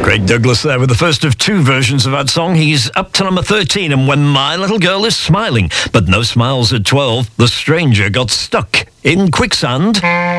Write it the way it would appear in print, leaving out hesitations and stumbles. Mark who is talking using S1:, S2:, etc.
S1: Craig Douglas there with the first of two versions of that song. He's up to number 13, and When My Little Girl Is Smiling. But no smiles at 12. The Stranger got stuck in quicksand.